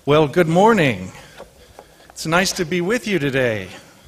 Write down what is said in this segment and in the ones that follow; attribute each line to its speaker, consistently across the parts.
Speaker 1: Well, good morning. It's nice to be with you today.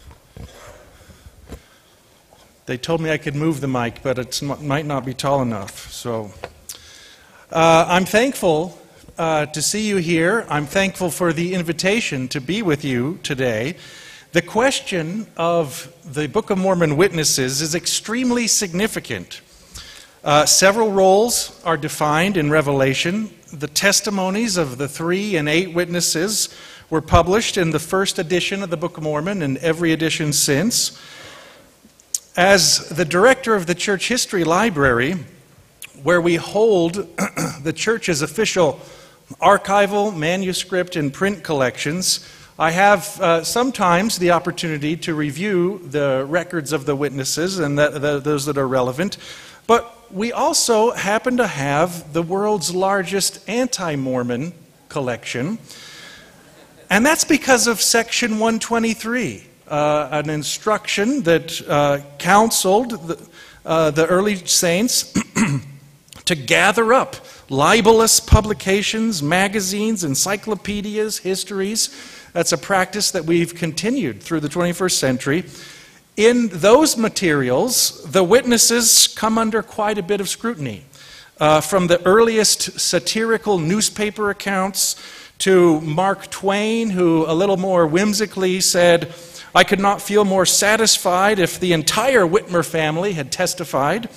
Speaker 1: They told me I could move the mic, but it might not be tall enough. So I'm thankful to see you here. I'm thankful for the invitation to be with you today. The question of the Book of Mormon witnesses is extremely significant. Several roles are defined in Revelation. The testimonies of the 3 and 8 witnesses were published in the first edition of the Book of Mormon and every edition since. As the director of the Church History Library, where we hold the church's official archival, manuscript, and print collections, I have sometimes the opportunity to review the records of the witnesses and those that are relevant. But we also happen to have the world's largest anti-Mormon collection, and that's because of Section 123, an instruction that counseled the early saints to gather up libelous publications, magazines, encyclopedias, histories. That's a practice that we've continued through the 21st century. In those materials, the witnesses come under quite a bit of scrutiny. From the earliest satirical newspaper accounts to Mark Twain, who a little more whimsically said, "I could not feel more satisfied if the entire Whitmer family had testified,"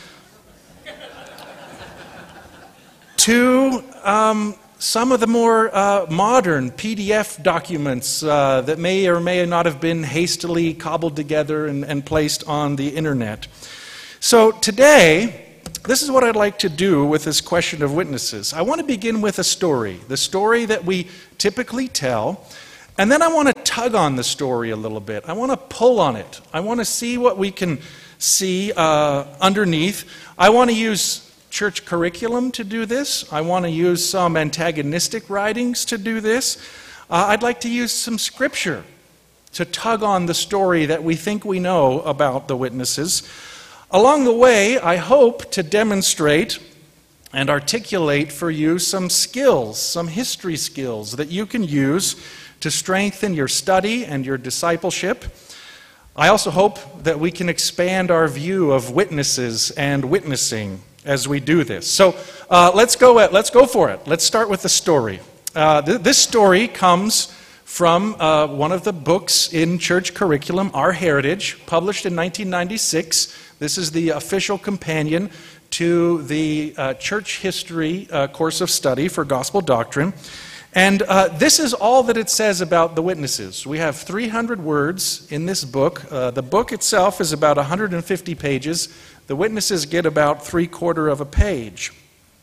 Speaker 1: to some of the more modern PDF documents that may or may not have been hastily cobbled together and placed on the internet. So today, this is what I'd like to do with this question of witnesses. I want to begin with a story, the story that we typically tell, and then I want to tug on the story a little bit. I want to pull on it. I want to see what we can see underneath. I want to use church curriculum to do this. I want to use some antagonistic writings to do this. I'd like to use some scripture to tug on the story that we think we know about the witnesses. Along the way, I hope to demonstrate and articulate for you some skills, some history skills that you can use to strengthen your study and your discipleship. I also hope that we can expand our view of witnesses and witnessing as we do this. So let's go for it. Let's start with the story. This story comes from one of the books in church curriculum, Our Heritage, published in 1996. This is the official companion to the church history course of study for gospel doctrine. And this is all that it says about the witnesses. We have 300 words in this book. The book itself is about 150 pages. The witnesses get about 3/4 of a page.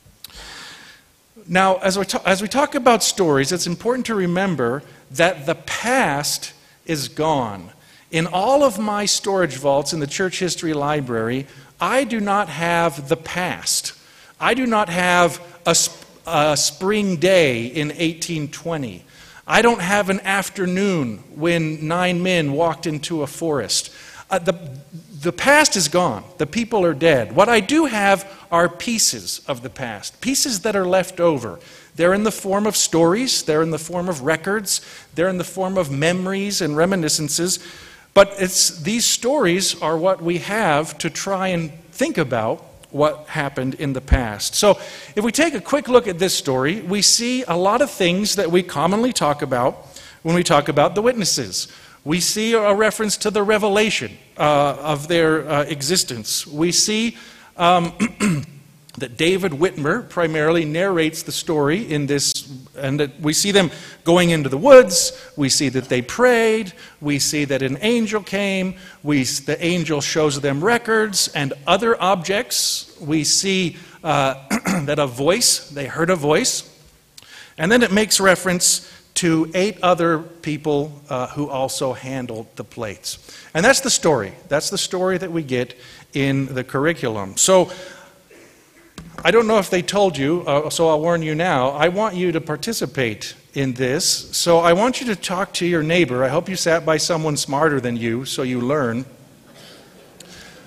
Speaker 1: Now, as we talk about stories, it's important to remember that the past is gone. In all of my storage vaults in the Church History Library, I do not have the past. I do not have a spring day in 1820. I don't have an afternoon when 9 men walked into a forest. The past is gone. The people are dead. What I do have are pieces of the past, pieces that are left over. They're in the form of stories. They're in the form of records. They're in the form of memories and reminiscences. But these stories are what we have to try and think about what happened in the past. So if we take a quick look at this story, we see a lot of things that we commonly talk about when we talk about the witnesses. We see a reference to the revelation of their existence. We see that David Whitmer primarily narrates the story in this, and that we see them going into the woods. We see that they prayed. We see that an angel came. The angel shows them records and other objects. We see that they heard a voice. And then it makes reference to 8 other people who also handled the plates. And that's the story. That's the story that we get in the curriculum. So I don't know if they told you, so I'll warn you now. I want you to participate in this. So I want you to talk to your neighbor. I hope you sat by someone smarter than you, so you learn.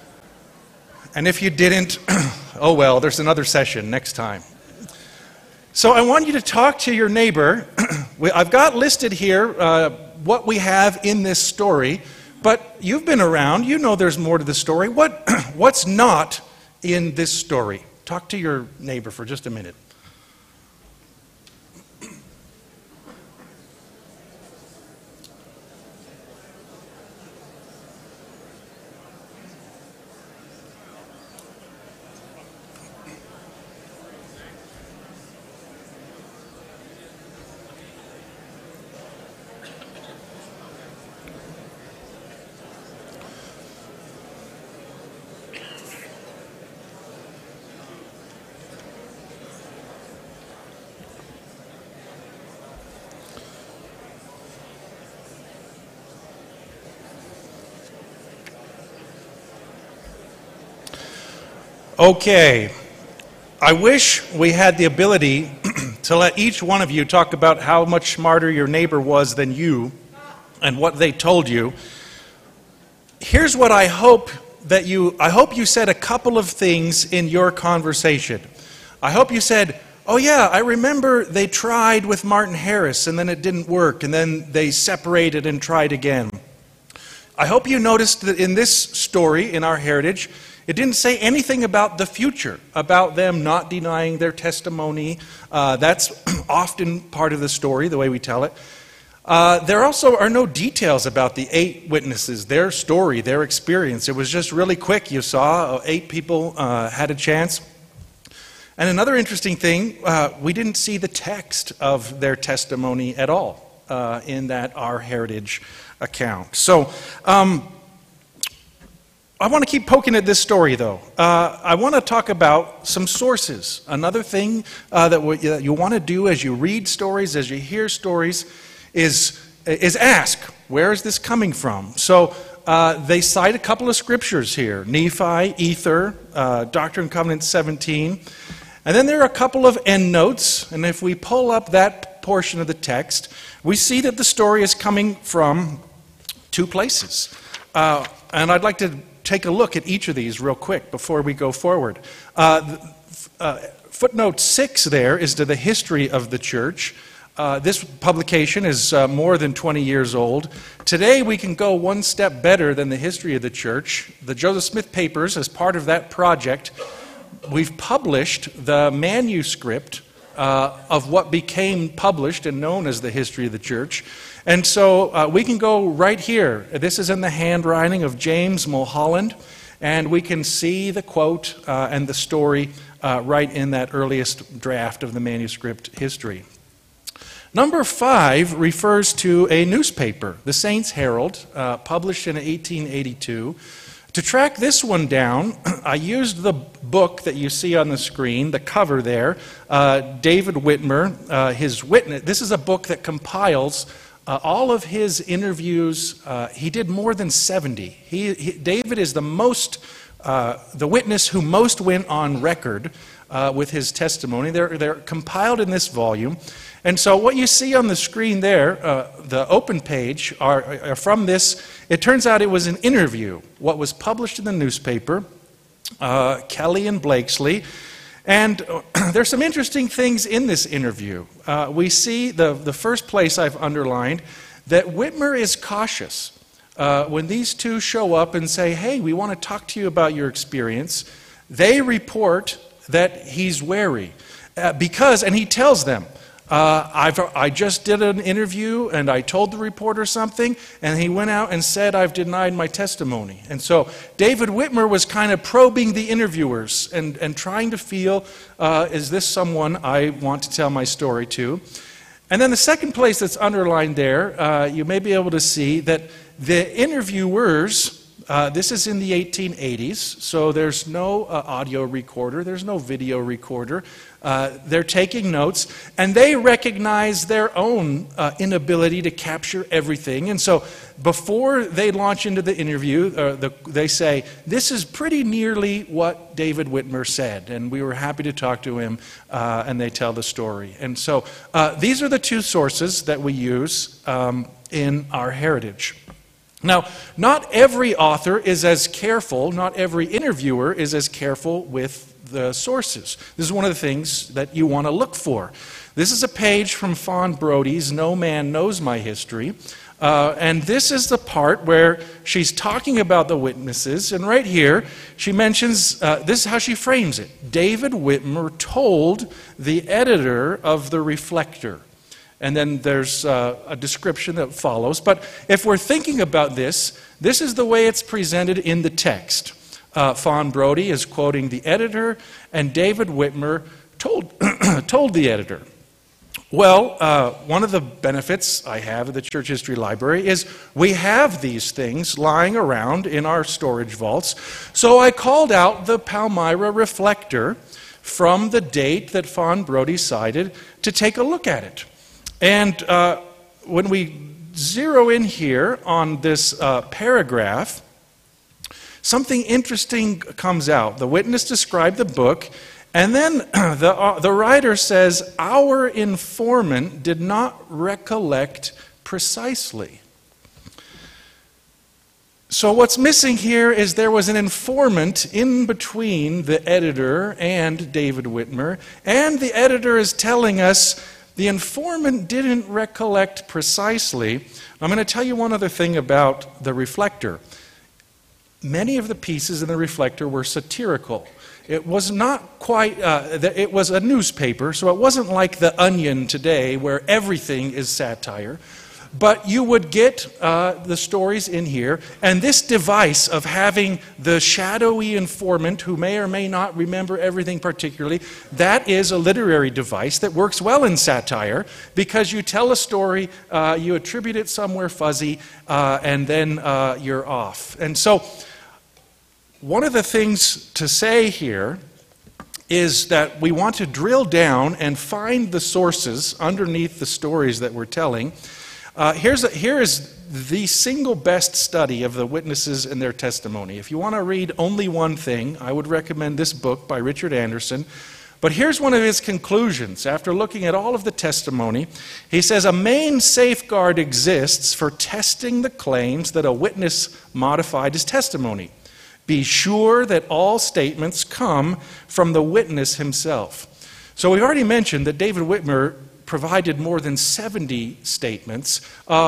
Speaker 1: And if you didn't, oh well, there's another session next time. So I want you to talk to your neighbor. I've got listed here what we have in this story, but you've been around. You know there's more to the story. What's not in this story? Talk to your neighbor for just a minute. Okay, I wish we had the ability to let each one of you talk about how much smarter your neighbor was than you and what they told you. Here's what I hope you said a couple of things in your conversation. I hope you said, oh yeah, I remember they tried with Martin Harris and then it didn't work and then they separated and tried again. I hope you noticed that in this story, in our heritage, it didn't say anything about the future, about them not denying their testimony. That's often part of the story, the way we tell it. There also are no details about the 8 witnesses, their story, their experience. It was just really quick. You saw 8 people had a chance. And another interesting thing, we didn't see the text of their testimony at all in that Our Heritage account. So, I want to keep poking at this story, though. I want to talk about some sources. Another thing that you want to do as you read stories, as you hear stories, is ask, where is this coming from? So they cite a couple of scriptures here, Nephi, Ether, Doctrine and Covenants 17. And then there are a couple of endnotes, and if we pull up that portion of the text, we see that the story is coming from 2 places. And I'd like to take a look at each of these real quick before we go forward. Footnote 6 there is to the history of the church. This publication is more than 20 years old. Today we can go one step better than the history of the church. The Joseph Smith Papers, as part of that project, we've published the manuscript of what became published and known as the history of the church. And so we can go right here. This is in the handwriting of James Mulholland, and we can see the quote and the story right in that earliest draft of the manuscript history. Number 5 refers to a newspaper, the Saints Herald, published in 1882. To track this one down, I used the book that you see on the screen, the cover there, David Whitmer, his witness. This is a book that compiles all of his interviews. He did more than 70. David is the witness who most went on record with his testimony. They're compiled in this volume. And so what you see on the screen there, the open page, are from this. It turns out it was an interview, what was published in the newspaper, Kelly and Blakesley. And there's some interesting things in this interview. We see the first place I've underlined that Whitmer is cautious. When these two show up and say, hey, we want to talk to you about your experience, they report that he's wary. And he tells them, I just did an interview and I told the reporter something and he went out and said I've denied my testimony. And so David Whitmer was kind of probing the interviewers and trying to feel, is this someone I want to tell my story to? And then the second place that's underlined there, you may be able to see that the interviewers, this is in the 1880s, so there's no audio recorder, there's no video recorder. They're taking notes, and they recognize their own inability to capture everything. And so before they launch into the interview, they say, this is pretty nearly what David Whitmer said, and we were happy to talk to him, and they tell the story. And so these are the 2 sources that we use in Our Heritage. Now, not every author is as careful, not every interviewer is as careful with the sources. This is one of the things that you want to look for. This is a page from Fawn Brodie's No Man Knows My History. And this is the part where she's talking about the witnesses. And right here, she mentions, this is how she frames it. David Whitmer told the editor of the Reflector. And then there's a description that follows. But if we're thinking about this, this is the way it's presented in the text. Fawn Brodie is quoting the editor, and David Whitmer told the editor. Well, one of the benefits I have at the Church History Library is we have these things lying around in our storage vaults. So I called out the Palmyra Reflector from the date that Fawn Brodie cited to take a look at it. And when we zero in here on this paragraph, something interesting comes out. The witness described the book, and then the writer says, our informant did not recollect precisely. So what's missing here is there was an informant in between the editor and David Whitmer, and the editor is telling us the informant didn't recollect precisely. I'm going to tell you one other thing about the Reflector. Many of the pieces in the Reflector were satirical. It was not quite, it was a newspaper, so it wasn't like The Onion today where everything is satire. But you would get the stories in here, and this device of having the shadowy informant who may or may not remember everything particularly, that is a literary device that works well in satire because you tell a story, you attribute it somewhere fuzzy, and then you're off. And so one of the things to say here is that we want to drill down and find the sources underneath the stories that we're telling. Here is the single best study of the witnesses and their testimony. If you want to read only one thing, I would recommend this book by Richard Anderson. But here's one of his conclusions. After looking at all of the testimony, he says, a main safeguard exists for testing the claims that a witness modified his testimony. Be sure that all statements come from the witness himself. So we've already mentioned that David Whitmer provided more than 70 statements.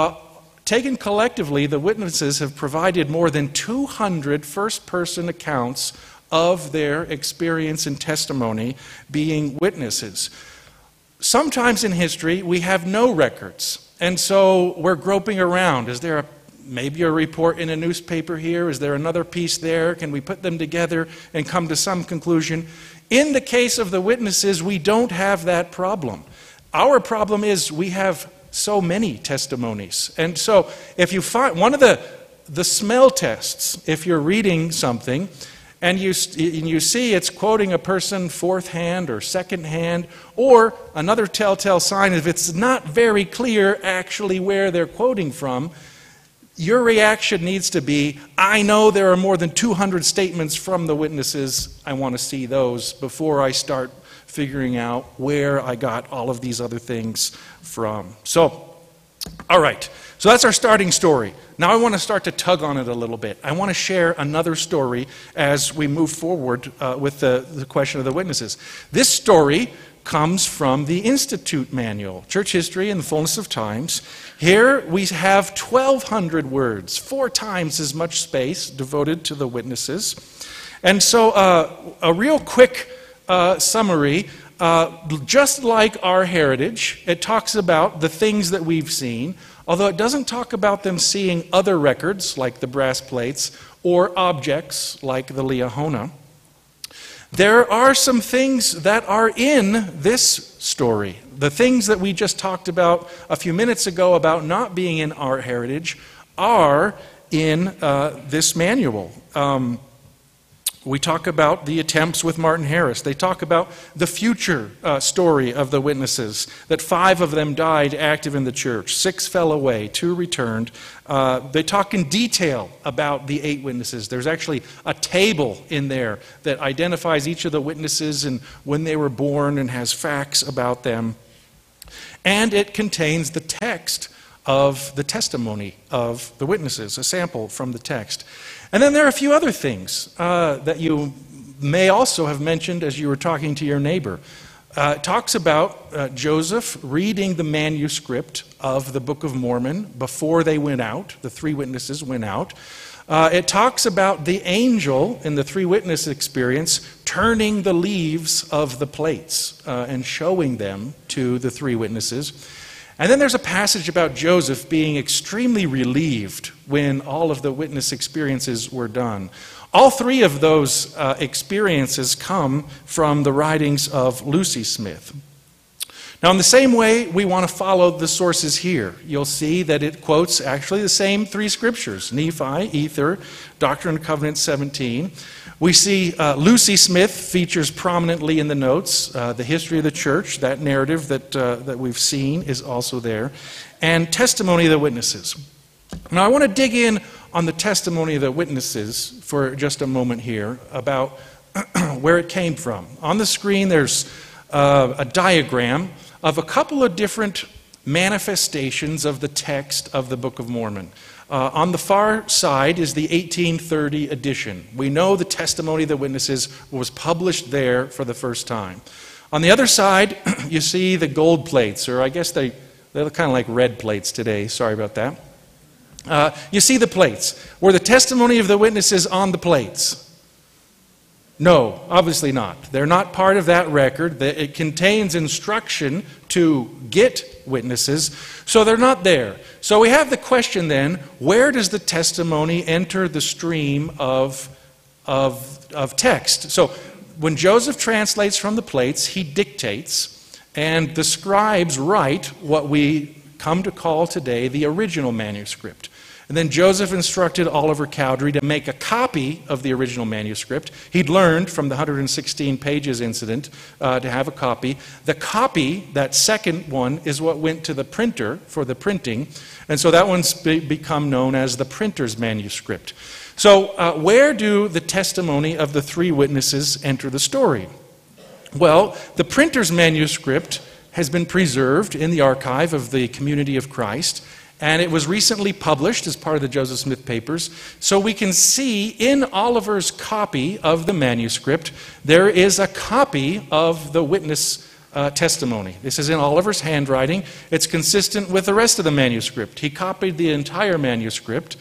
Speaker 1: Taken collectively, the witnesses have provided more than 200 first-person accounts of their experience and testimony being witnesses. Sometimes in history, we have no records, and so we're groping around. Is there maybe a report in a newspaper here? Is there another piece there? Can we put them together and come to some conclusion? In the case of the witnesses, we don't have that problem. Our problem is we have so many testimonies. And so if you find one of the smell tests, if you're reading something and you see it's quoting a person fourth hand or second hand, or another telltale sign if it's not very clear actually where they're quoting from, your reaction needs to be, I know there are more than 200 statements from the witnesses. I want to see those before I start figuring out where I got all of these other things from. So, all right. So that's our starting story. Now I want to start to tug on it a little bit. I want to share another story as we move forward with the question of the witnesses. This story comes from the Institute Manual, Church History in the Fullness of Times. Here we have 1,200 words, 4 times as much space devoted to the witnesses. And so a real quick summary, just like our heritage, it talks about the things that we've seen, although it doesn't talk about them seeing other records like the brass plates or objects like the Liahona. There are some things that are in this story. The things that we just talked about a few minutes ago about not being in our heritage are in this manual. We talk about the attempts with Martin Harris. They talk about the future story of the witnesses, that 5 of them died active in the church, 6 fell away, 2 returned. They talk in detail about the 8 witnesses. There's actually a table in there that identifies each of the witnesses and when they were born and has facts about them. And it contains the text of the testimony of the witnesses, a sample from the text. And then there are a few other things that you may also have mentioned as you were talking to your neighbor. It talks about Joseph reading the manuscript of the Book of Mormon before they went out. The three witnesses went out. It talks about the angel in the three witness experience turning the leaves of the plates and showing them to the three witnesses. And then there's a passage about Joseph being extremely relieved when all of the witness experiences were done. All three of those experiences come from the writings of Lucy Smith. Now, in the same way, we want to follow the sources here. You'll see that it quotes actually the same three scriptures, Nephi, Ether, Doctrine and Covenants 17. We see Lucy Smith features prominently in the notes. The history of the church, that narrative that we've seen is also there. And Testimony of the Witnesses. Now, I want to dig in on the testimony of the witnesses for just a moment here about where it came from. On the screen, there's a diagram of a couple of different manifestations of the text of the Book of Mormon. On the far side is the 1830 edition. We know the Testimony of the Witnesses was published there for the first time. On the other side, you see the gold plates, or I guess they're kind of like red plates today. Sorry about that. You see the plates. Were the Testimony of the Witnesses on the plates? No, obviously not. They're not part of that record. It contains instruction to get witnesses, so they're not there. So we have the question then, where does the testimony enter the stream of text? So when Joseph translates from the plates, he dictates, and the scribes write what we come to call today the original manuscript. And then Joseph instructed Oliver Cowdery to make a copy of the original manuscript. He'd learned from the 116 pages incident to have a copy. The copy, that second one, is what went to the printer for the printing. And so that one's become known as the printer's manuscript. So where do the testimony of the three witnesses enter the story? Well, the printer's manuscript has been preserved in the archive of the Community of Christ. And it was recently published as part of the Joseph Smith Papers. So we can see in Oliver's copy of the manuscript, there is a copy of the witness testimony. This is in Oliver's handwriting. It's consistent with the rest of the manuscript. He copied the entire manuscript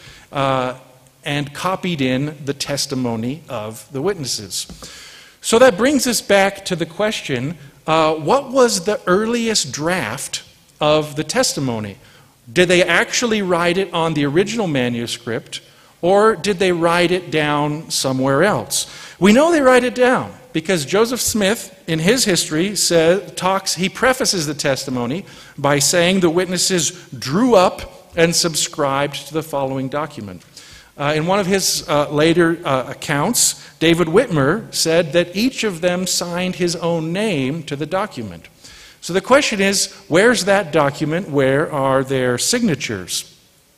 Speaker 1: and copied in the testimony of the witnesses. So that brings us back to the question, what was the earliest draft of the testimony? Did they actually write it on the original manuscript, or did they write it down somewhere else? We know they write it down because Joseph Smith, in his history, he prefaces the testimony by saying the witnesses drew up and subscribed to the following document. In one of his later accounts, David Whitmer said that each of them signed his own name to the document. So the question is, where's that document? Where are their signatures?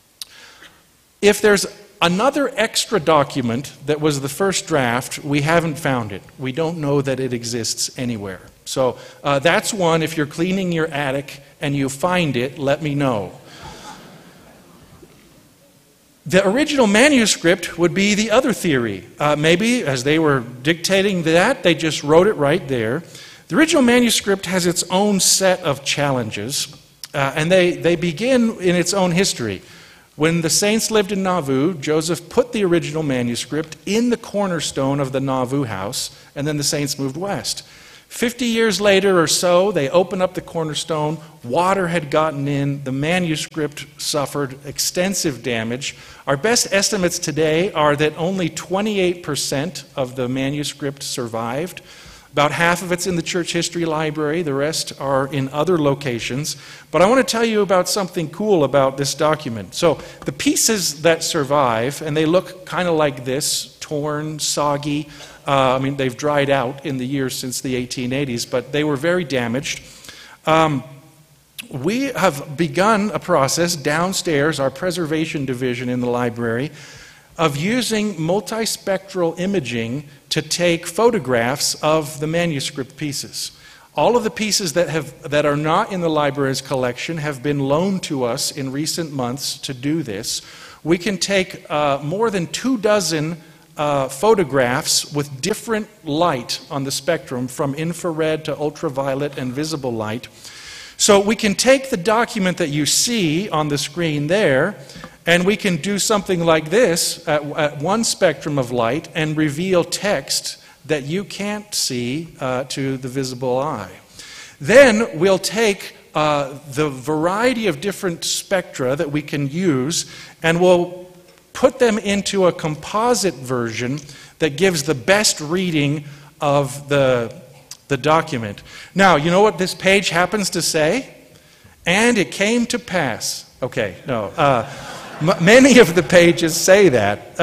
Speaker 1: If there's another extra document that was the first draft, we haven't found it. We don't know that it exists anywhere. So that's one. If you're cleaning your attic and you find it, let me know. The original manuscript would be the other theory. Maybe as they were dictating that, they just wrote it right there. The original manuscript has its own set of challenges, and they begin in its own history. When the saints lived in Nauvoo, Joseph put the original manuscript in the cornerstone of the Nauvoo house, and then the saints moved west. 50 years later or so, they opened up the cornerstone. Water had gotten in. The manuscript suffered extensive damage. Our best estimates today are that only 28% of the manuscript survived. About half of it's in the Church History Library. The rest are in other locations. But I want to tell you about something cool about this document. So the pieces that survive, and they look kind of like this, torn, soggy. They've dried out in the years since the 1880s, but they were very damaged. We have begun a process downstairs, our preservation division in the library, of using multispectral imaging to take photographs of the manuscript pieces. All of the pieces that are not in the library's collection have been loaned to us in recent months to do this. We can take more than 24 photographs with different light on the spectrum, from infrared to ultraviolet and visible light. So we can take the document that you see on the screen there, and we can do something like this at one spectrum of light and reveal text that you can't see to the visible eye. Then we'll take the variety of different spectra that we can use, and we'll put them into a composite version that gives the best reading of the document. Now, you know what this page happens to say? And it came to pass. Okay, no. Many of the pages say that.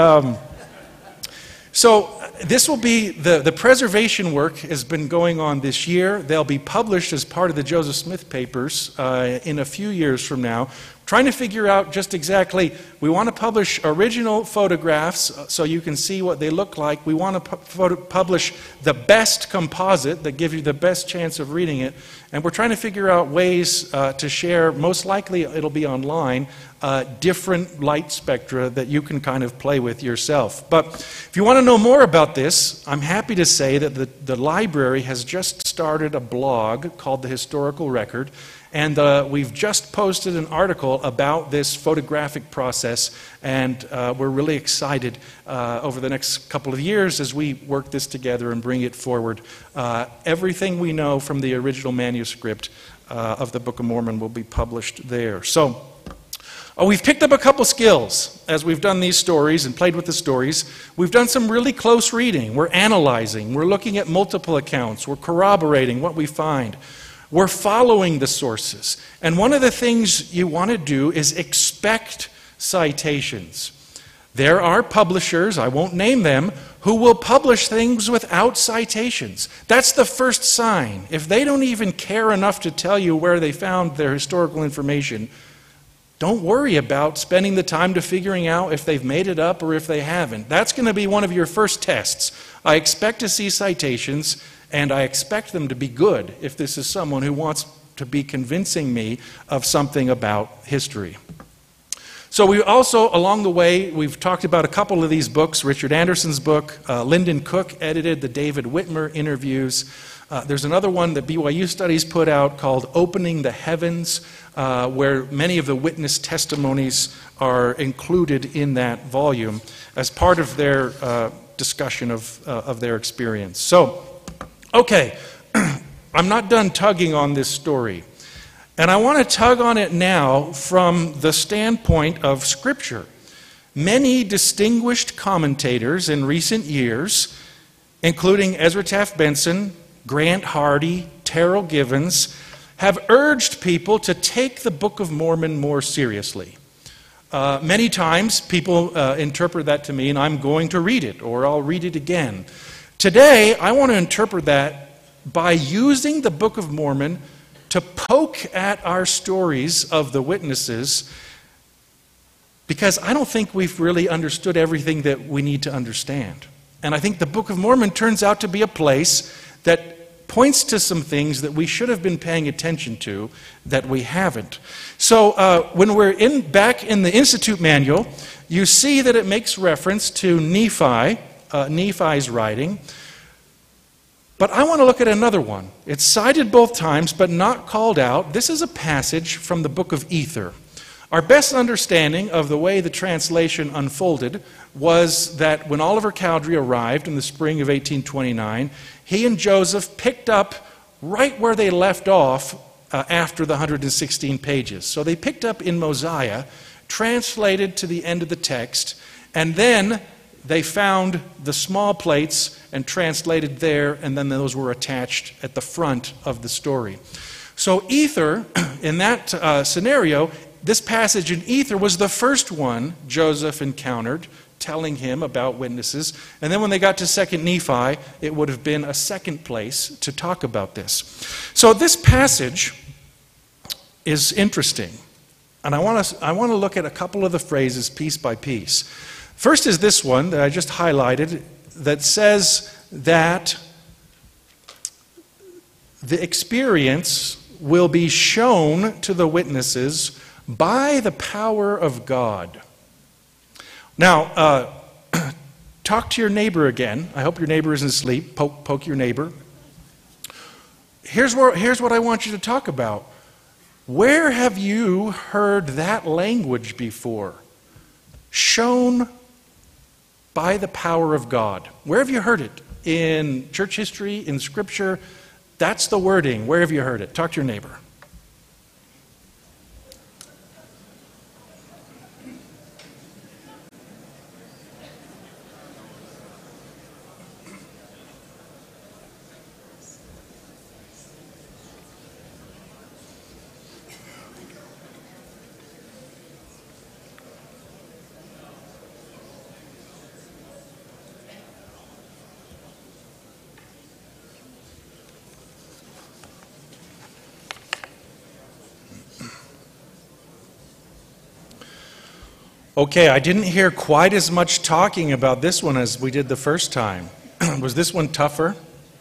Speaker 1: So this will be, the preservation work has been going on this year. They'll be published as part of the Joseph Smith papers in a few years from now. Trying to figure out just exactly, we want to publish original photographs so you can see what they look like. We want to publish the best composite that gives you the best chance of reading it. And we're trying to figure out ways to share, most likely it'll be online, different light spectra that you can kind of play with yourself. But if you want to know more about this, I'm happy to say that the library has just started a blog called The Historical Record. And we've just posted an article about this photographic process, and we're really excited over the next couple of years as we work this together and bring it forward. Everything we know from the original manuscript of the Book of Mormon will be published there. So we've picked up a couple skills as we've done these stories and played with the stories. We've done some really close reading. We're analyzing. We're looking at multiple accounts. We're corroborating what we find. We're following the sources. And one of the things you want to do is expect citations. There are publishers, I won't name them, who will publish things without citations. That's the first sign. If they don't even care enough to tell you where they found their historical information, don't worry about spending the time to figuring out if they've made it up or if they haven't. That's going to be one of your first tests. I expect to see citations, and I expect them to be good if this is someone who wants to be convincing me of something about history. So we also, along the way, we've talked about a couple of these books. Richard Anderson's book, Lyndon Cook edited the David Whitmer interviews. There's another one that BYU Studies put out called Opening the Heavens, where many of the witness testimonies are included in that volume as part of their discussion of their experience. So, okay, I'm not done tugging on this story. And I want to tug on it now from the standpoint of Scripture. Many distinguished commentators in recent years, including Ezra Taft Benson, Grant Hardy, Terrell Givens, have urged people to take the Book of Mormon more seriously. Many times people interpret that to mean I'm going to read it or I'll read it again. Today, I want to interpret that by using the Book of Mormon to poke at our stories of the witnesses, because I don't think we've really understood everything that we need to understand. And I think the Book of Mormon turns out to be a place that points to some things that we should have been paying attention to that we haven't. So when we're back in the Institute Manual, you see that it makes reference to Nephi's writing. But I want to look at another one. It's cited both times, but not called out. This is a passage from the book of Ether. Our best understanding of the way the translation unfolded was that when Oliver Cowdery arrived in the spring of 1829, he and Joseph picked up right where they left off after the 116 pages. So they picked up in Mosiah, translated to the end of the text, and then they found the small plates and translated there, and then those were attached at the front of the story. So Ether, in that scenario, this passage in Ether was the first one Joseph encountered, telling him about witnesses. And then when they got to 2nd Nephi, it would have been a second place to talk about this. So this passage is interesting. And I want to look at a couple of the phrases piece by piece. First is this one that I just highlighted that says that the experience will be shown to the witnesses by the power of God. Now, Talk to your neighbor again. I hope your neighbor isn't asleep. Poke your neighbor. Here's what I want you to talk about. Where have you heard that language before? Shown by the power of God. Where have you heard it? In church history, in Scripture? That's the wording. Where have you heard it? Talk to your neighbor. Okay, I didn't hear quite as much talking about this one as we did the first time. Was this one tougher?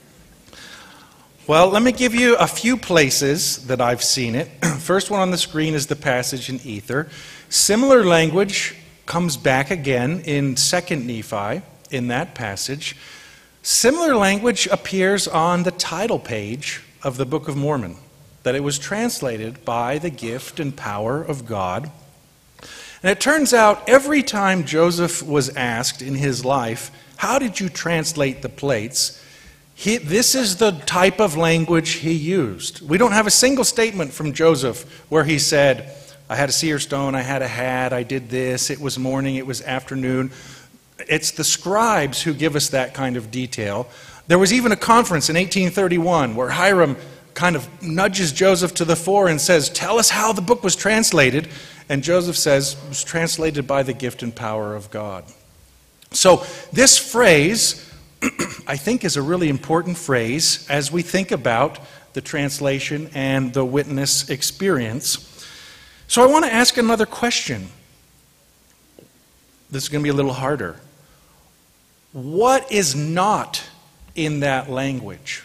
Speaker 1: Well, let me give you a few places that I've seen it. First one on the screen is the passage in Ether. Similar language comes back again in 2 Nephi in that passage. Similar language appears on the title page of the Book of Mormon, that it was translated by the gift and power of God. And it turns out every time Joseph was asked in his life, how did you translate the plates? This is the type of language he used. We don't have a single statement from Joseph where he said, I had a seer stone, I had a hat, I did this, it was morning, it was afternoon. It's the scribes who give us that kind of detail. There was even a conference in 1831 where Hiram kind of nudges Joseph to the fore and says, tell us how the book was translated. And Joseph says, it was translated by the gift and power of God. So this phrase, I think, is a really important phrase as we think about the translation and the witness experience. So I want to ask another question. This is going to be a little harder. What is not in that language?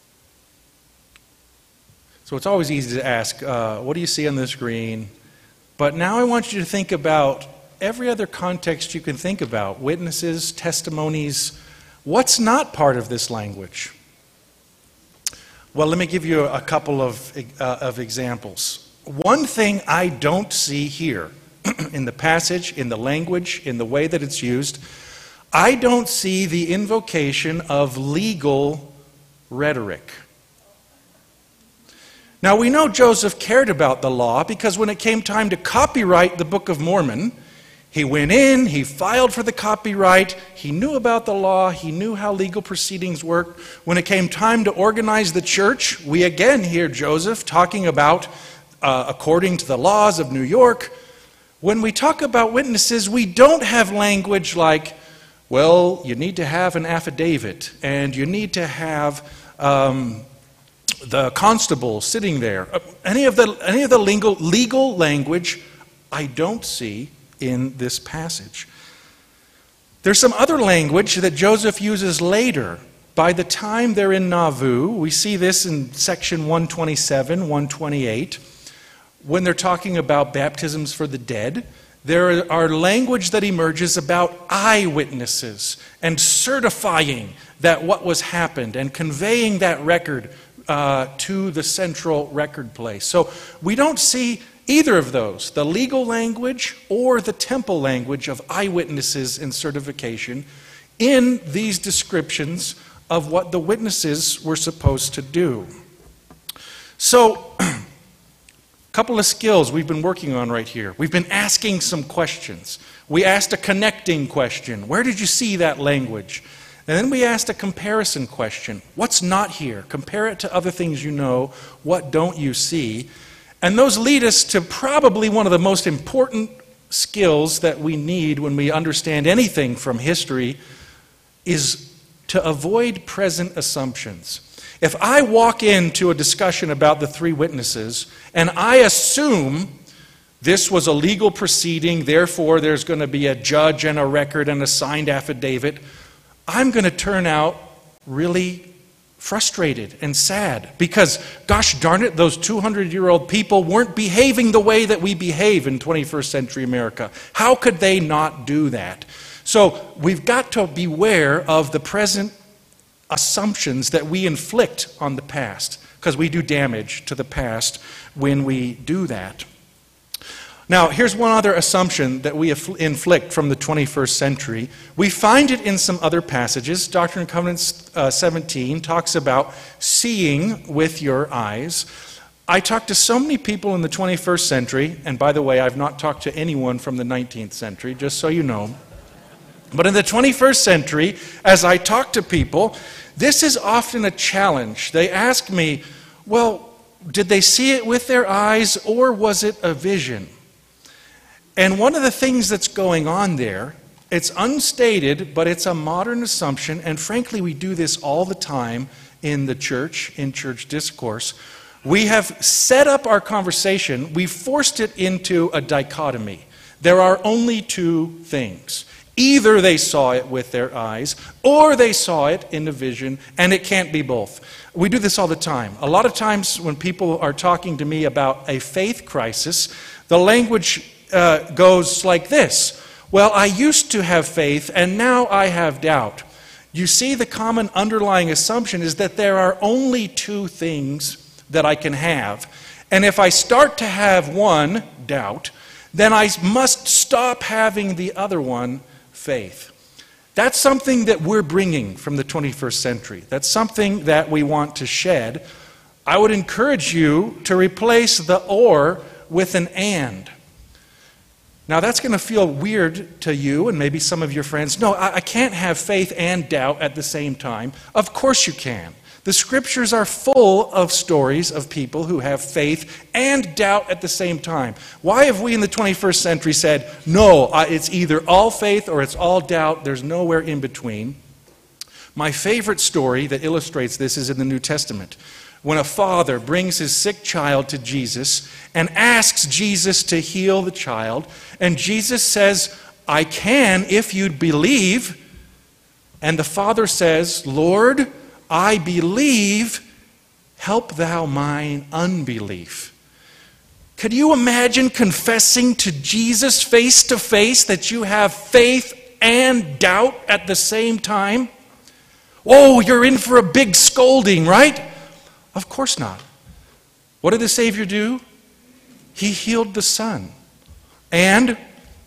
Speaker 1: So it's always easy to ask, what do you see on the screen? But now I want you to think about every other context you can think about. Witnesses, testimonies. What's not part of this language? Well, let me give you a couple of examples. One thing I don't see here in the passage, in the language, in the way that it's used, I don't see the invocation of legal rhetoric. Now, we know Joseph cared about the law because when it came time to copyright the Book of Mormon, he went in, he filed for the copyright, he knew about the law, he knew how legal proceedings worked. When it came time to organize the church, we again hear Joseph talking about according to the laws of New York. When we talk about witnesses, we don't have language like, well, you need to have an affidavit, and you need to have the constable sitting there. Any of the legal language I don't see in this passage. There's some other language that Joseph uses later. By the time they're in Nauvoo, we see this in section 127, 128, when they're talking about baptisms for the dead. There are language that emerges about eyewitnesses and certifying that what was happened and conveying that record to the central record place. So we don't see either of those, the legal language or the temple language of eyewitnesses and certification, in these descriptions of what the witnesses were supposed to do. So, a couple of skills we've been working on right here. We've been asking some questions. We asked a connecting question. Where did you see that language? And then we asked a comparison question. What's not here? Compare it to other things you know. What don't you see? And those lead us to probably one of the most important skills that we need when we understand anything from history, is to avoid present assumptions. If I walk into a discussion about the three witnesses and I assume this was a legal proceeding, therefore there's going to be a judge and a record and a signed affidavit, I'm going to turn out really frustrated and sad because, gosh darn it, those 200-year-old people weren't behaving the way that we behave in 21st century America. How could they not do that? So we've got to beware of the present assumptions that we inflict on the past, because we do damage to the past when we do that. Now, here's one other assumption that we inflict from the 21st century. We find it in some other passages. Doctrine and Covenants 17 talks about seeing with your eyes. I talked to so many people in the 21st century, and by the way, I've not talked to anyone from the 19th century, just so you know. But in the 21st century, as I talk to people, this is often a challenge. They ask me, well, did they see it with their eyes, or was it a vision? And one of the things that's going on there, it's unstated, but it's a modern assumption, and frankly, we do this all the time in the church, in church discourse. We have set up our conversation, we forced it into a dichotomy. There are only two things. Either they saw it with their eyes, or they saw it in a vision, and it can't be both. We do this all the time. A lot of times when people are talking to me about a faith crisis, the language goes like this. Well, I used to have faith, and now I have doubt. You see, the common underlying assumption is that there are only two things that I can have. And if I start to have one, doubt, then I must stop having the other one, faith. That's something that we're bringing from the 21st century. That's something that we want to shed. I would encourage you to replace the or with an and. Now that's going to feel weird to you and maybe some of your friends. No, I can't have faith and doubt at the same time. Of course you can. The scriptures are full of stories of people who have faith and doubt at the same time. Why have we in the 21st century said, no, it's either all faith or it's all doubt, there's nowhere in between? My favorite story that illustrates this is in the New Testament, when a father brings his sick child to Jesus and asks Jesus to heal the child, and Jesus says, I can if you'd believe. And the father says, Lord, I believe, help thou mine unbelief. Could you imagine confessing to Jesus face to face that you have faith and doubt at the same time? Oh, you're in for a big scolding, right? Of course not. What did the Savior do? He healed the son. And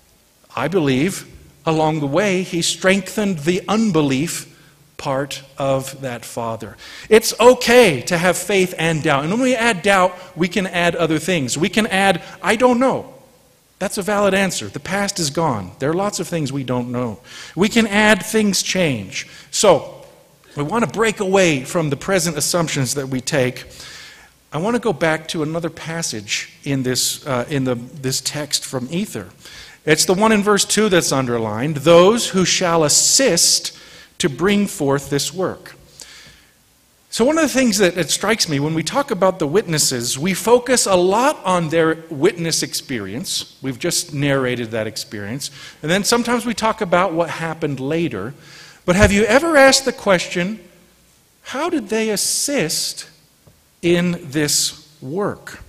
Speaker 1: I believe along the way he strengthened the unbelief part of that father. It's okay to have faith and doubt. And when we add doubt, we can add other things. We can add, I don't know. That's a valid answer. The past is gone. There are lots of things we don't know. We can add things change. So, we want to break away from the present assumptions that we take. I want to go back to another passage in this text from Ether. It's the one in verse 2 that's underlined. Those who shall assist to bring forth this work. So one of the things that strikes me when we talk about the witnesses, we focus a lot on their witness experience. We've just narrated that experience. And then sometimes we talk about what happened later. But have you ever asked the question, how did they assist in this work?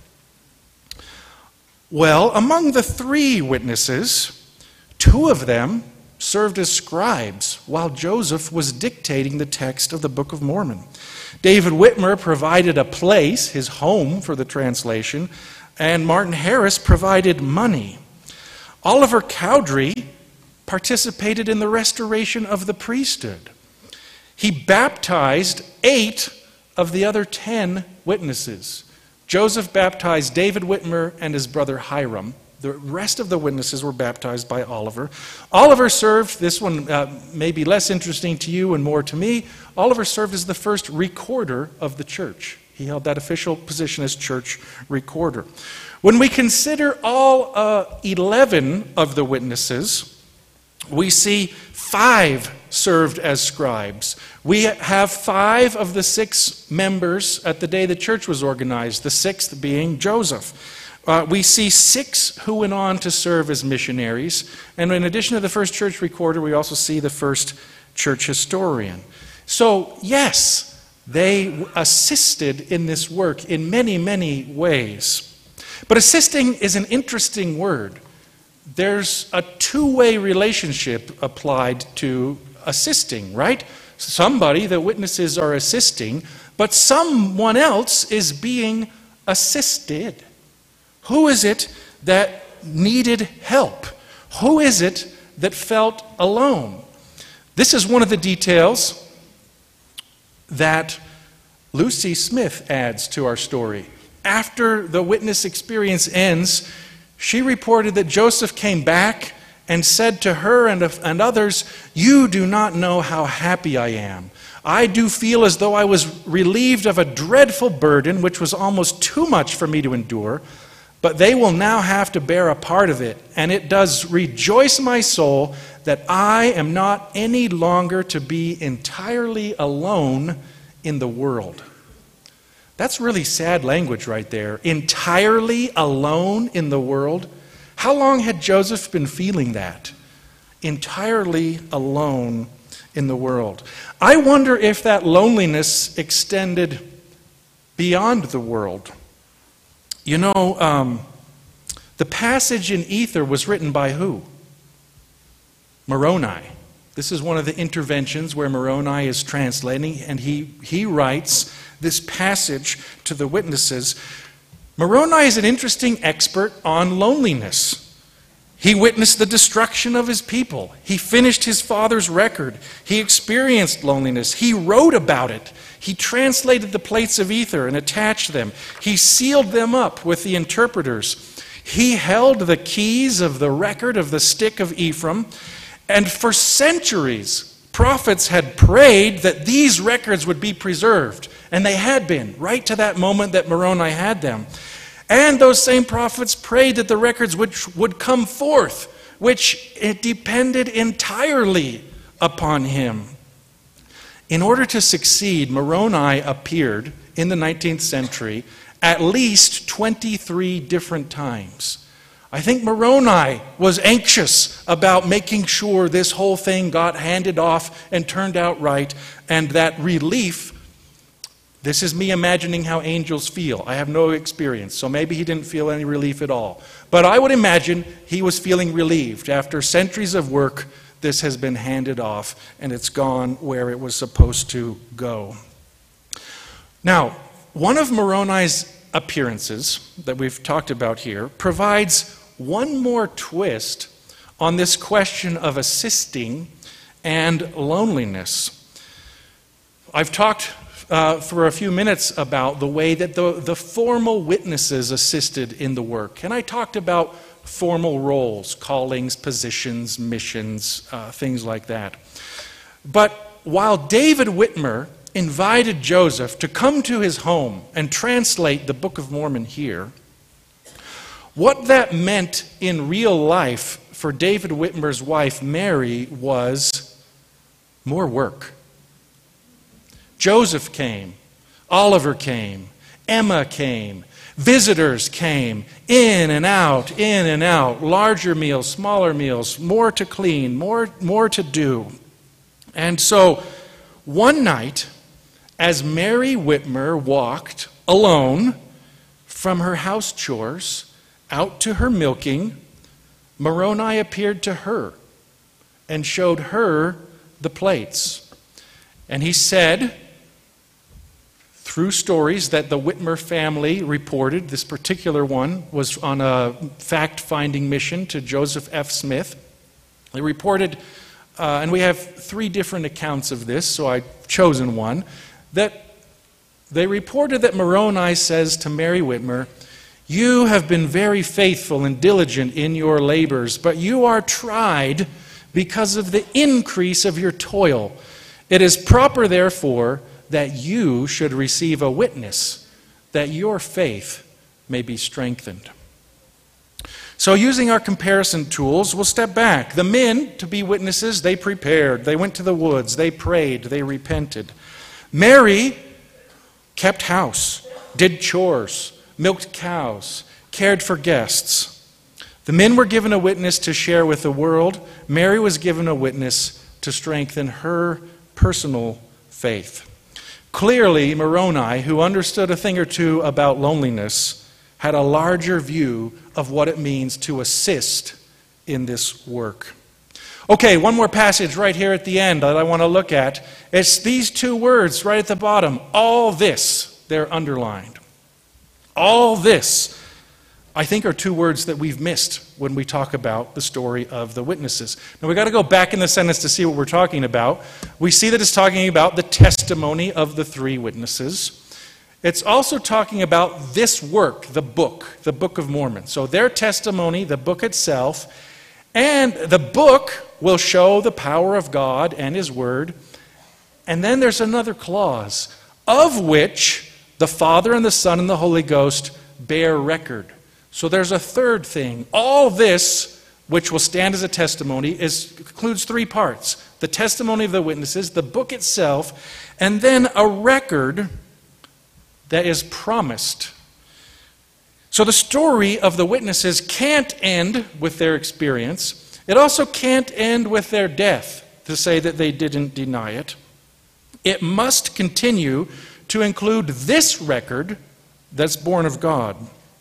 Speaker 1: Well, among the three witnesses, two of them served as scribes while Joseph was dictating the text of the Book of Mormon. David Whitmer provided a place, his home, for the translation, and Martin Harris provided money. Oliver Cowdery participated in the restoration of the priesthood. He baptized 8 of the other 10 witnesses. Joseph baptized David Whitmer and his brother Hiram. The rest of the witnesses were baptized by Oliver. Oliver served, this one may be less interesting to you and more to me, Oliver served as the first recorder of the church. He held that official position as church recorder. When we consider all 11 of the witnesses, we see 5 served as scribes. We have 5 of the 6 members at the day the church was organized, the 6th being Joseph. We see 6 who went on to serve as missionaries. And in addition to the first church recorder, we also see the first church historian. So, yes, they assisted in this work in many, many ways. But assisting is an interesting word. there's a two-way relationship applied to assisting, right? Somebody, the witnesses are assisting, but someone else is being assisted. Who is it that needed help? Who is it that felt alone? This is one of the details that Lucy Smith adds to our story. After the witness experience ends, she reported that Joseph came back and said to her and others, "You do not know how happy I am. I do feel as though I was relieved of a dreadful burden, which was almost too much for me to endure, but they will now have to bear a part of it, and it does rejoice my soul that I am not any longer to be entirely alone in the world." That's really sad language right there. Entirely alone in the world. How long had Joseph been feeling that? Entirely alone in the world. I wonder if that loneliness extended beyond the world. You know, the passage in Ether was written by who? Moroni. This is one of the interventions where Moroni is translating, and he writes this passage to the witnesses. Moroni is an interesting expert on loneliness. He witnessed the destruction of his people. He finished his father's record. He experienced loneliness. He wrote about it. He translated the plates of ether and attached them. He sealed them up with the interpreters. He held the keys of the record of the stick of Ephraim. And for centuries, prophets had prayed that these records would be preserved. And they had been, right to that moment that Moroni had them. And those same prophets prayed that the records which would come forth, which it depended entirely upon him. In order to succeed, Moroni appeared in the 19th century at least 23 different times. I think Moroni was anxious about making sure this whole thing got handed off and turned out right, and that relief. This is me imagining how angels feel. I have no experience, so maybe he didn't feel any relief at all. But I would imagine he was feeling relieved. After centuries of work, this has been handed off, and it's gone where it was supposed to go. Now, one of Moroni's appearances that we've talked about here provides one more twist on this question of assisting and loneliness. I've talked for a few minutes about the way that the formal witnesses assisted in the work. And I talked about formal roles, callings, positions, missions, things like that. But while David Whitmer invited Joseph to come to his home and translate the Book of Mormon here, what that meant in real life for David Whitmer's wife, Mary, was more work. Joseph came, Oliver came, Emma came, visitors came, in and out, larger meals, smaller meals, more to clean, more to do. And so one night, as Mary Whitmer walked alone from her house chores out to her milking, Moroni appeared to her and showed her the plates. And he said, through stories that the Whitmer family reported, this particular one was on a fact-finding mission to Joseph F. Smith. They reported, and we have 3 different accounts of this, so I've chosen one, that they reported that Moroni says to Mary Whitmer, "You have been very faithful and diligent in your labors, but you are tried because of the increase of your toil. It is proper, therefore, that you should receive a witness, that your faith may be strengthened." So using our comparison tools, we'll step back. The men, to be witnesses, they prepared. They went to the woods. They prayed. They repented. Mary kept house, did chores, milked cows, cared for guests. The men were given a witness to share with the world. Mary was given a witness to strengthen her personal faith. Clearly, Moroni, who understood a thing or two about loneliness, had a larger view of what it means to assist in this work. Okay, one more passage right here at the end that I want to look at. It's these two words right at the bottom. All this, they're underlined. All this, I think, are two words that we've missed when we talk about the story of the witnesses. Now, we've got to go back in the sentence to see what we're talking about. We see that it's talking about the testimony of the three witnesses. It's also talking about this work, the Book of Mormon. So their testimony, the book itself, and the book will show the power of God and His Word. And then there's another clause, of which the Father and the Son and the Holy Ghost bear record. So there's a third thing. All this, which will stand as a testimony, includes three parts. The testimony of the witnesses, the book itself, and then a record that is promised. So the story of the witnesses can't end with their experience. It also can't end with their death, to say that they didn't deny it. It must continue to include this record that's born of God.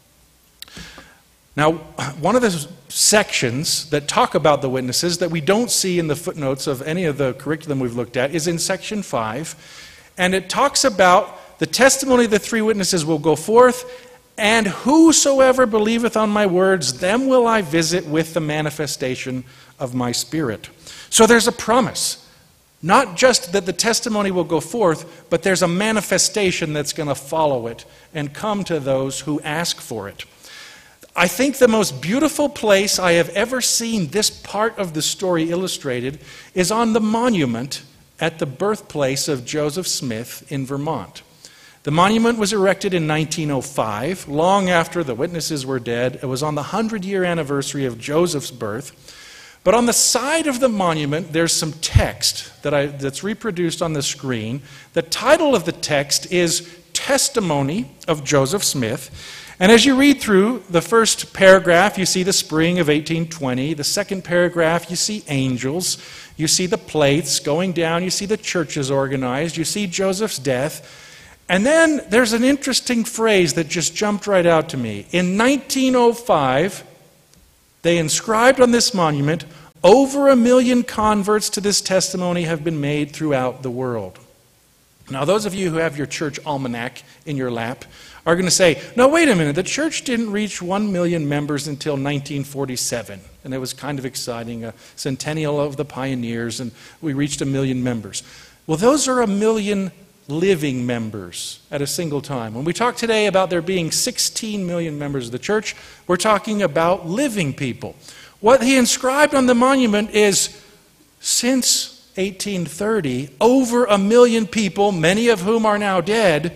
Speaker 1: Now, one of the sections that talk about the witnesses that we don't see in the footnotes of any of the curriculum we've looked at is in section 5. And it talks about the testimony of the three witnesses will go forth, and whosoever believeth on my words, them will I visit with the manifestation of my Spirit. So there's a promise. Not just that the testimony will go forth, but there's a manifestation that's going to follow it and come to those who ask for it. I think the most beautiful place I have ever seen this part of the story illustrated is on the monument at the birthplace of Joseph Smith in Vermont. The monument was erected in 1905, long after the witnesses were dead. It was on the 100-year anniversary of Joseph's birth. But on the side of the monument, there's some text that's reproduced on the screen. The title of the text is Testimony of Joseph Smith. And as you read through the first paragraph, you see the spring of 1820. The second paragraph, you see angels. You see the plates going down. You see the churches organized. You see Joseph's death. And then there's an interesting phrase that just jumped right out to me. In 1905, they inscribed on this monument, over 1 million converts to this testimony have been made throughout the world. Now, those of you who have your church almanac in your lap are going to say, no, wait a minute, the church didn't reach 1 million members until 1947. And it was kind of exciting, a centennial of the pioneers, and we reached 1 million members. Well, those are 1 million living members at a single time. When we talk today about there being 16 million members of the church, we're talking about living people. What he inscribed on the monument is, since 1830, over 1 million people, many of whom are now dead,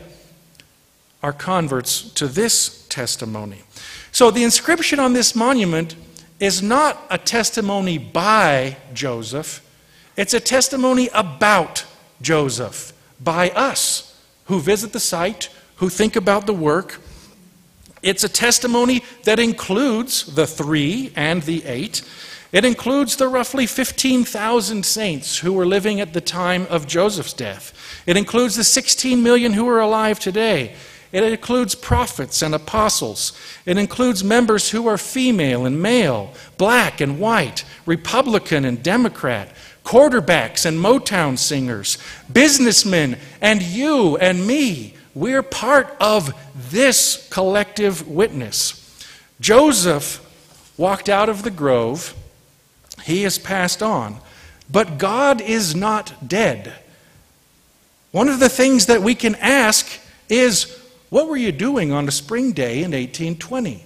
Speaker 1: are converts to this testimony. So the inscription on this monument is not a testimony by Joseph, it's a testimony about Joseph, by us who visit the site, who think about the work. It's a testimony that includes the 3 and the 8. It includes the roughly 15,000 saints who were living at the time of Joseph's death. It includes the 16 million who are alive today. It includes prophets and apostles. It includes members who are female and male, black and white, Republican and Democrat, quarterbacks and Motown singers, businessmen, and you and me. We're part of this collective witness. Joseph walked out of the grove. He has passed on. But God is not dead. One of the things that we can ask is, what were you doing on a spring day in 1820?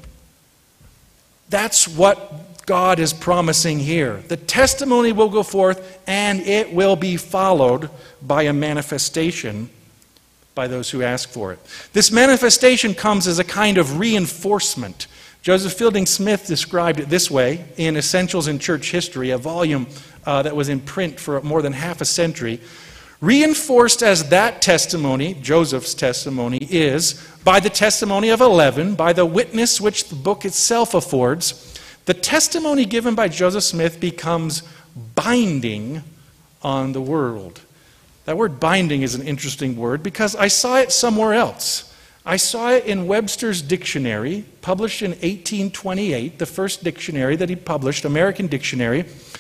Speaker 1: That's what God is promising here. The testimony will go forth, and it will be followed by a manifestation by those who ask for it. This manifestation comes as a kind of reinforcement. Joseph Fielding Smith described it this way in Essentials in Church History, a volume that was in print for more than half a century. Reinforced as that testimony, Joseph's testimony, is by the testimony of 11, by the witness which the book itself affords, the testimony given by Joseph Smith becomes binding on the world. That word binding is an interesting word because I saw it somewhere else. I saw it in Webster's dictionary, published in 1828, the first dictionary that he published, American Dictionary,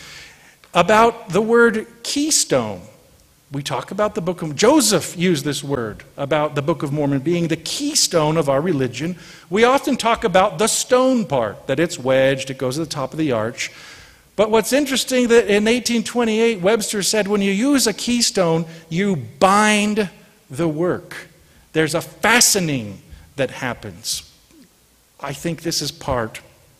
Speaker 1: about the word keystone. We talk about the Book of Joseph used this word about the Book of Mormon being the keystone of our religion. We often talk about the stone part, that it's wedged, it goes to the top of the arch. But what's interesting that in 1828, Webster said when you use a keystone, you bind the work. There's a fastening that happens. I think this is part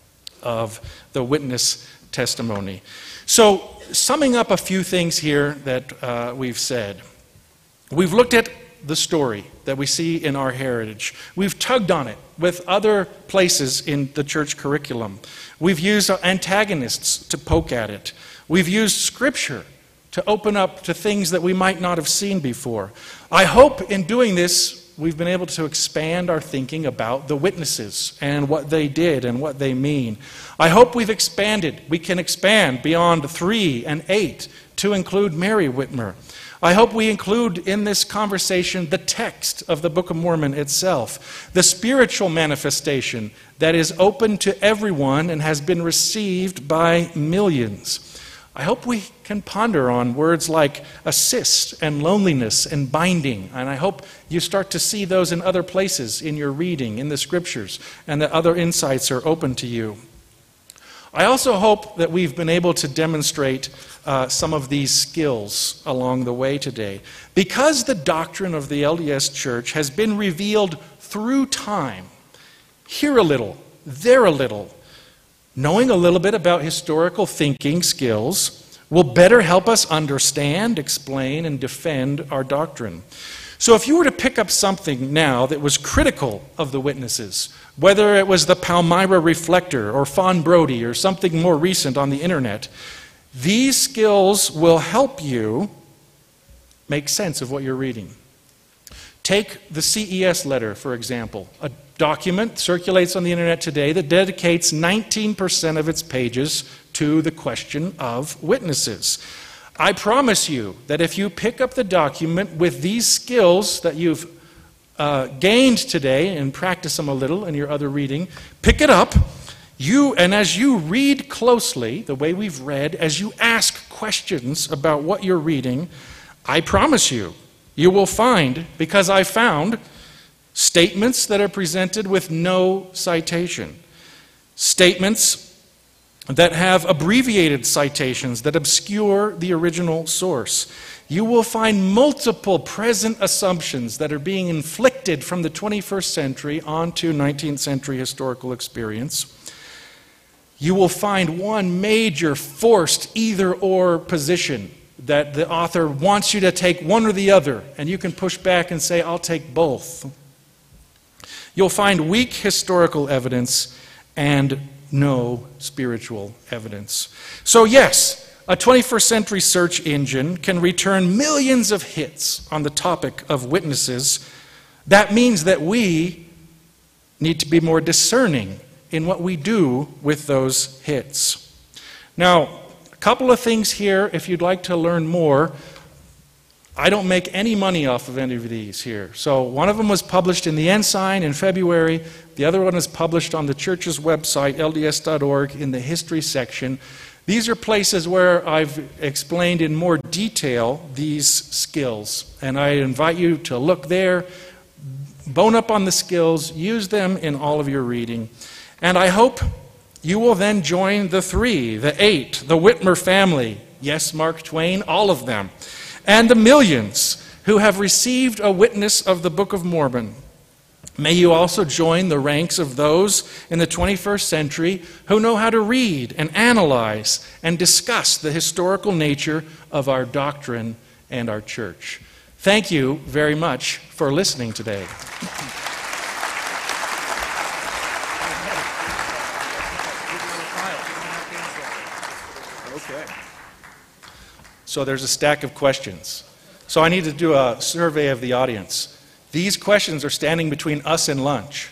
Speaker 1: of the witness testimony. So, summing up a few things here that we've said. We've looked at the story that we see in our heritage. We've tugged on it with other places in the church curriculum. We've used antagonists to poke at it. We've used Scripture to open up to things that we might not have seen before. I hope in doing this, we've been able to expand our thinking about the witnesses and what they did and what they mean. I hope we've expanded. We can expand beyond 3 and 8 to include Mary Whitmer. I hope we include in this conversation the text of the Book of Mormon itself, the spiritual manifestation that is open to everyone and has been received by millions. I hope we can ponder on words like assist and loneliness and binding, and I hope you start to see those in other places in your reading, in the Scriptures, and that other insights are open to you. I also hope that we've been able to demonstrate some of these skills along the way today. Because the doctrine of the LDS Church has been revealed through time, here a little, there a little, knowing a little bit about historical thinking skills will better help us understand, explain, and defend our doctrine. So if you were to pick up something now that was critical of the witnesses, whether it was the Palmyra Reflector or Fawn Brody or something more recent on the internet, these skills will help you make sense of what you're reading. Take the CES letter, for example, a document circulates on the internet today that dedicates 19% of its pages to the question of witnesses. I promise you that if you pick up the document with these skills that you've gained today and practice them a little in your other reading, pick it up, and as you read closely, the way we've read, as you ask questions about what you're reading, I promise you, you will find, because I found, statements that are presented with no citation. Statements that have abbreviated citations that obscure the original source. You will find multiple present assumptions that are being inflicted from the 21st century onto 19th century historical experience. You will find one major forced either-or position that the author wants you to take one or the other, and you can push back and say, I'll take both. You'll find weak historical evidence and no spiritual evidence. So yes, a 21st century search engine can return millions of hits on the topic of witnesses. That means that we need to be more discerning in what we do with those hits. Now, a couple of things here, if you'd like to learn more. I don't make any money off of any of these here. So one of them was published in the Ensign in February. The other one is published on the church's website, lds.org, in the history section. These are places where I've explained in more detail these skills. And I invite you to look there, bone up on the skills, use them in all of your reading. And I hope you will then join the 3, the 8, the Whitmer family. Yes, Mark Twain, all of them. And the millions who have received a witness of the Book of Mormon. May you also join the ranks of those in the 21st century who know how to read and analyze and discuss the historical nature of our doctrine and our church. Thank you very much for listening today. So there's a stack of questions. So I need to do a survey of the audience. These questions are standing between us and lunch.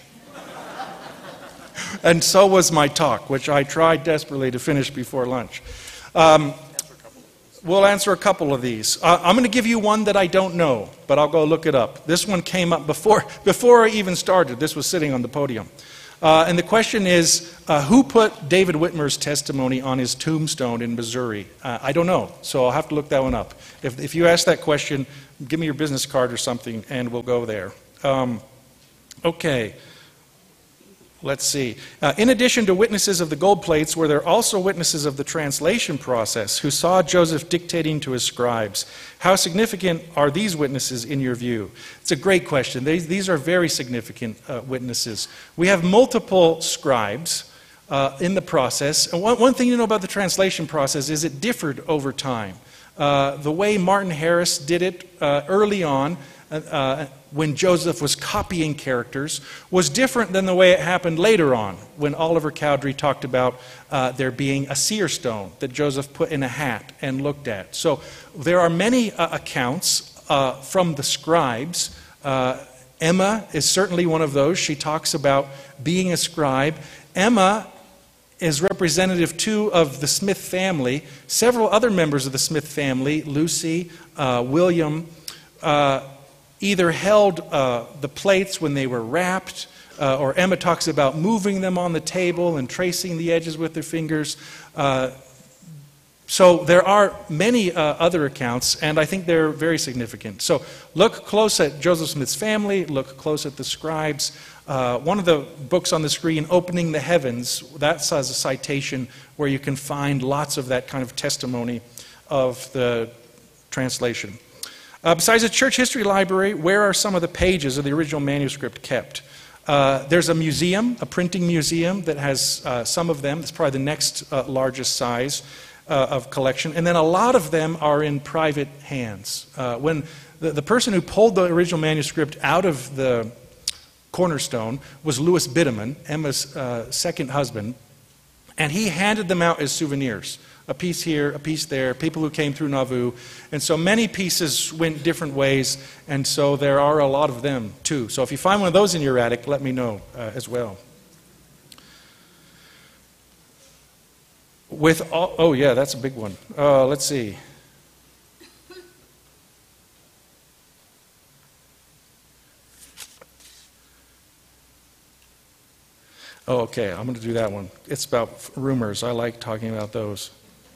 Speaker 1: And so was my talk, which I tried desperately to finish before lunch. we'll answer a couple of these. I'm going to give you one that I don't know, but I'll go look it up. This one came up before I even started. This was sitting on the podium. And the question is, who put David Whitmer's testimony on his tombstone in Missouri? I don't know, so I'll have to look that one up. If you ask that question, give me your business card or something, and we'll go there. Okay. Let's see. In addition to witnesses of the gold plates, were there also witnesses of the translation process who saw Joseph dictating to his scribes? How significant are these witnesses in your view? It's a great question. These are very significant witnesses. We have multiple scribes in the process. And one thing you know about the translation process is it differed over time. The way Martin Harris did it early on, when Joseph was copying characters, was different than the way it happened later on, when Oliver Cowdery talked about there being a seer stone that Joseph put in a hat and looked at. So there are many accounts from the scribes. Emma is certainly one of those. She talks about being a scribe. Emma is representative, too, of the Smith family. Several other members of the Smith family, Lucy, William, either held the plates when they were wrapped, or Emma talks about moving them on the table and tracing the edges with their fingers. So there are many other accounts, and I think they're very significant. So look close at Joseph Smith's family, look close at the scribes. One of the books on the screen, Opening the Heavens, that has a citation where you can find lots of that kind of testimony of the translation. Besides the church history library, where are some of the pages of the original manuscript kept? There's a museum, a printing museum that has some of them. It's probably the next largest size of collection. And then a lot of them are in private hands. When the person who pulled the original manuscript out of the cornerstone was Louis Bideman, Emma's second husband, and he handed them out as souvenirs. A piece here, a piece there, people who came through Nauvoo. And so many pieces went different ways, and so there are a lot of them too. So if you find one of those in your attic, let me know as well. Oh yeah, that's a big one. Let's see. Oh, okay, I'm going to do that one. It's about rumors. I like talking about those.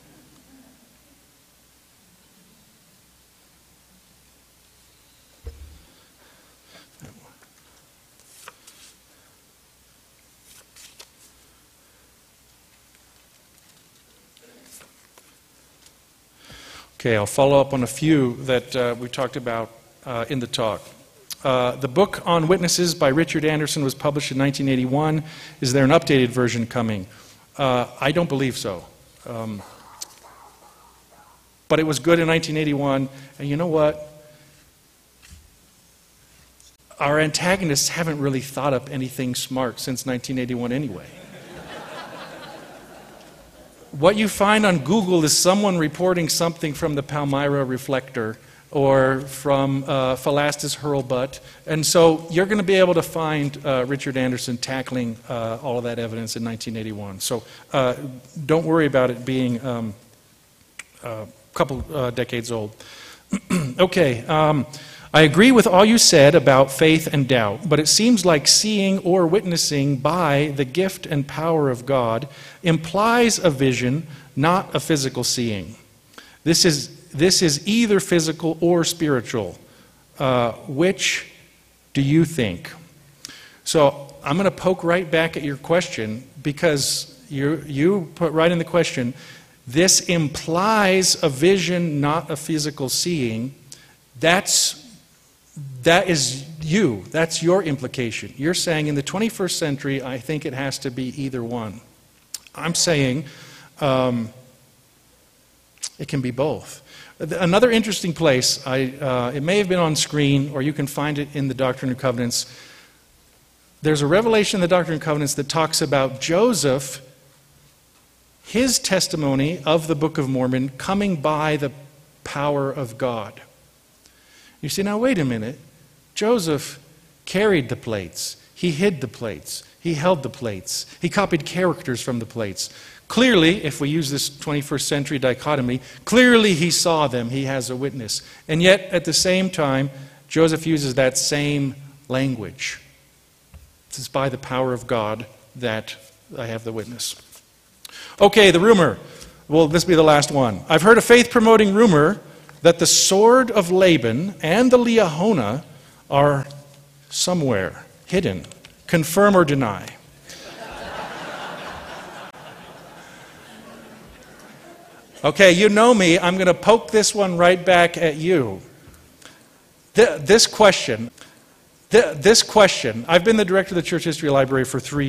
Speaker 1: Okay, I'll follow up on a few that we talked about in the talk. The book on witnesses by Richard Anderson was published in 1981. Is there an updated version coming? I don't believe so. But it was good in 1981, and you know what? Our antagonists haven't really thought up anything smart since 1981 anyway. What you find on Google is someone reporting something from the Palmyra reflector or from Philastus Hurlbut, and so you're going to be able to find Richard Anderson tackling all of that evidence in 1981. So don't worry about it being a couple decades old. Okay. I agree with all you said about faith and doubt, but it seems like seeing or witnessing by the gift and power of God implies a vision, not a physical seeing. This is either physical or spiritual. Which do you think? So I'm going to poke right back at your question, because you put right in the question, this implies a vision, not a physical seeing. That is you. That's your implication. You're saying in the 21st century, I think it has to be either one. I'm saying it can be both. Another interesting place, it may have been on screen, or you can find it in the Doctrine and Covenants. There's a revelation in the Doctrine and Covenants that talks about Joseph, his testimony of the Book of Mormon coming by the power of God. You see, now wait a minute. Joseph carried the plates. He hid the plates. He held the plates. He copied characters from the plates. Clearly, if we use this 21st century dichotomy, clearly he saw them. He has a witness. And yet, at the same time, Joseph uses that same language. This is by the power of God that I have the witness. Okay, the rumor. Will this be the last one? I've heard a faith-promoting rumor that the sword of Laban and the Liahona are somewhere hidden. Confirm or deny? Okay, you know me. I'm going to poke this one right back at you. This question, I've been the director of the Church History Library for 3 years.